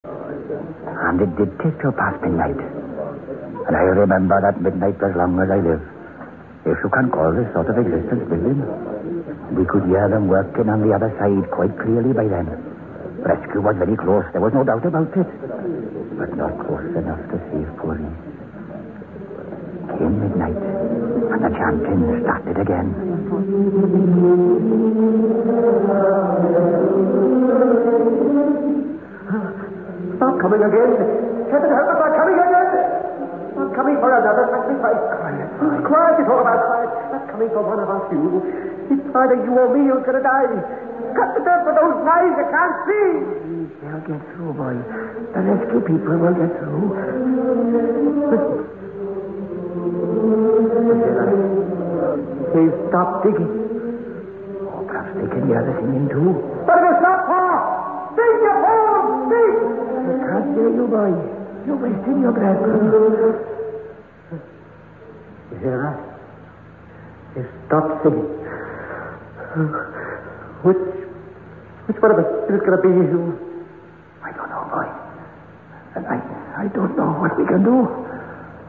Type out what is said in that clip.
And it did take till past midnight. And I remember that midnight as long as I live. If you can call this sort of existence living. We could hear them working on the other side quite clearly by then. Rescue was very close, there was no doubt about it. But not close enough to save poor Reese. Came midnight, and the chanting started again. Stop coming again. Heaven help us, they're coming again. Not coming for another sacrifice. Quiet. Quiet, you talk about quiet. Not coming for one of us, you. It's either you or me who's going to die. Cut to death with those knives, you can't see. They'll get through, boy. The rescue people will get through. They've stopped digging. Oh, perhaps they can hear the singing too. What have you stopped for? Dig, you fool! Dig! I can't hear you, boy. You're wasting your breath. You hear that? They've stopped singing. Which one of us is going to be you? I don't know, boy. And I don't know what we can do.